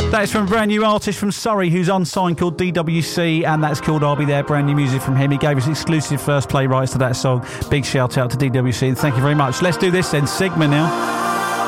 That's from a brand new artist from Surrey who's unsigned called DWC, and that's called I'll Be There. Brand new music from him. He gave us exclusive first play rights to that song. Big shout out to DWC and thank you very much. Let's do this then. Sigma now.